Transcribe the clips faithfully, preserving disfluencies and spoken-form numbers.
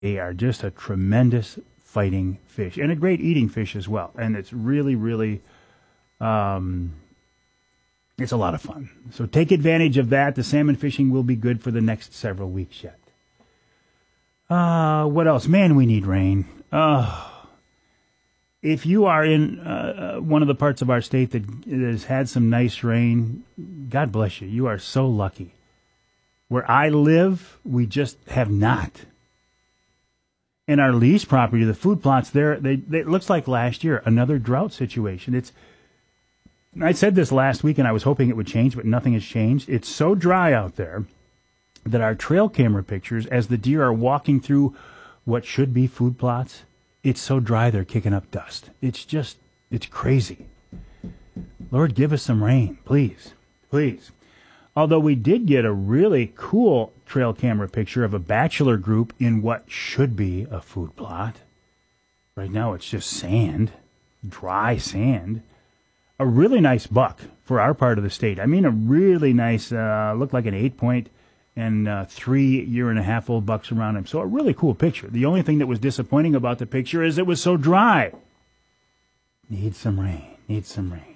They are just a tremendous fighting fish and a great eating fish as well. And it's really, really, um, it's a lot of fun. So take advantage of that. The salmon fishing will be good for the next several weeks yet. Uh, what else? Man, we need rain. Uh, if you are in uh, one of the parts of our state that has had some nice rain, God bless you. You are so lucky. Where I live, we just have not. In our lease property, the food plots there, they, they, it looks like last year, another drought situation. It's. I said this last week, and I was hoping it would change, but nothing has changed. It's so dry out there that our trail camera pictures, as the deer are walking through what should be food plots, it's so dry they're kicking up dust. It's just, it's crazy. Lord, give us some rain, please, please. Although we did get a really cool trail camera picture of a bachelor group in what should be a food plot. Right now it's just sand, dry sand. A really nice buck for our part of the state. I mean, a really nice, uh, looked like an eight point and uh, three year and a half old bucks around him. So a really cool picture. The only thing that was disappointing about the picture is it was so dry. Need some rain, need some rain.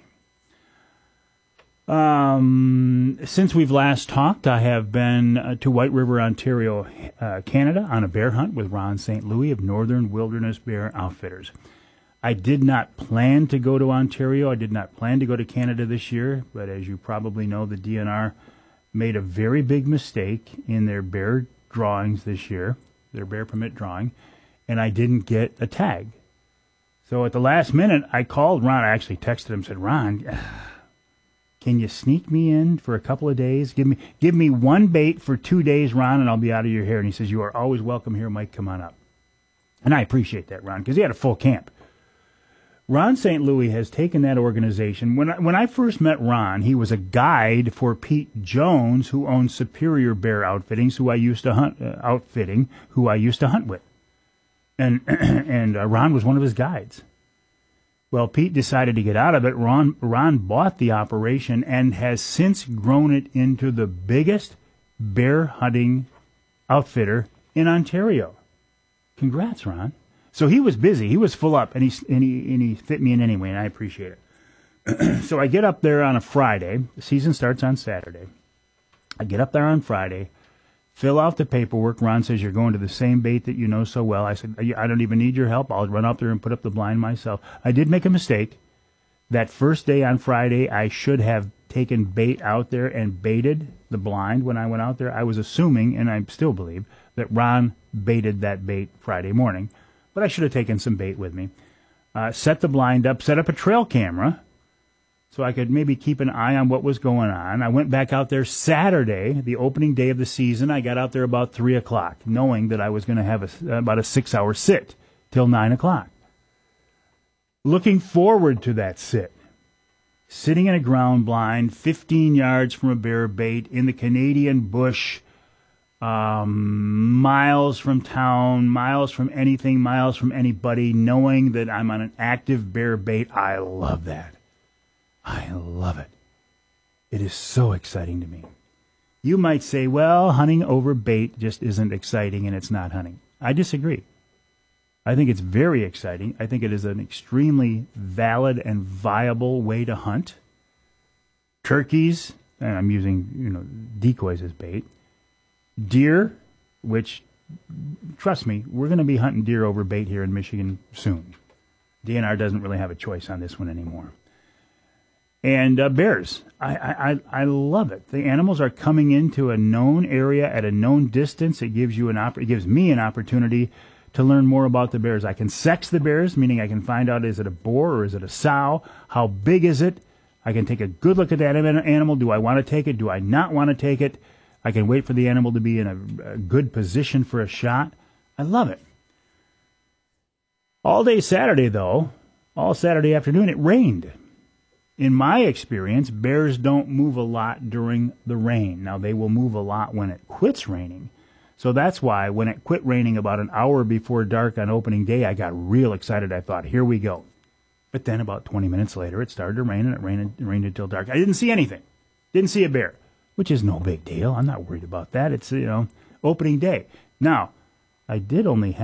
Um, since we've last talked, I have been uh, to White River, Ontario, uh, Canada, on a bear hunt with Ron Saint Louis of Northern Wilderness Bear Outfitters. I did not plan to go to Ontario. I did not plan to go to Canada this year, but as you probably know, the D N R made a very big mistake in their bear drawings this year, their bear permit drawing, and I didn't get a tag. So at the last minute, I called Ron. I actually texted him and said, Ron, can you sneak me in for a couple of days? Give me give me one bait for two days, Ron, and I'll be out of your hair. And he says, you are always welcome here, Mike. Come on up. And I appreciate that, Ron, because he had a full camp. Ron Saint Louis has taken that organization. When I, when I first met Ron, he was a guide for Pete Jones, who owns Superior Bear Outfittings, who I used to hunt uh, outfitting, who I used to hunt with, and and uh, Ron was one of his guides. Well, Pete decided to get out of it. Ron Ron bought the operation and has since grown it into the biggest bear hunting outfitter in Ontario. Congrats, Ron. So he was busy. He was full up, and he, and he, and he fit me in anyway, and I appreciate it. So I get up there on a Friday. The season starts on Saturday. I get up there on Friday, fill out the paperwork. Ron says, you're going to the same bait that you know so well. I said, I don't even need your help. I'll run up there and put up the blind myself. I did make a mistake. That first day on Friday, I should have taken bait out there and baited the blind when I went out there. I was assuming, and I still believe, that Ron baited that bait Friday morning. But I should have taken some bait with me. Uh, set the blind up, set up a trail camera so I could maybe keep an eye on what was going on. I went back out there Saturday, the opening day of the season. I got out there about three o'clock, knowing that I was going to have a, about a six-hour sit till nine o'clock. Looking forward to that sit. Sitting in a ground blind, fifteen yards from a bear bait in the Canadian bush, Um, miles from town, miles from anything, miles from anybody, knowing that I'm on an active bear bait. I love that. I love it. It is so exciting to me. You might say, well, hunting over bait just isn't exciting and it's not hunting. I disagree. I think it's very exciting. I think it is an extremely valid and viable way to hunt. Turkeys, and I'm using, you know, decoys as bait. Deer, which, trust me, we're going to be hunting deer over bait here in Michigan soon. D N R doesn't really have a choice on this one anymore. And uh, bears, I, I I love it. The animals are coming into a known area at a known distance. It gives you an opp- it gives me an opportunity to learn more about the bears. I can sex the bears, meaning I can find out, is it a boar or is it a sow? How big is it? I can take a good look at that animal. Do I want to take it? Do I not want to take it? I can wait for the animal to be in a, a good position for a shot. I love it. All day Saturday, though, all Saturday afternoon, it rained. In my experience, bears don't move a lot during the rain. Now, they will move a lot when it quits raining. So that's why when it quit raining about an hour before dark on opening day, I got real excited. I thought, here we go. But then about twenty minutes later, it started to rain, and it rained, it rained until dark. I didn't see anything. Didn't see a bear. Which is no big deal. I'm not worried about that. It's, you know, opening day. Now, I did only